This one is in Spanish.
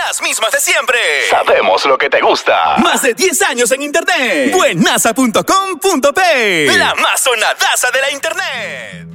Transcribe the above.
las mismas de siempre. Sabemos lo que te gusta. Más de 10 años en internet. Buenaza.com.p. La más sonadaza de la internet.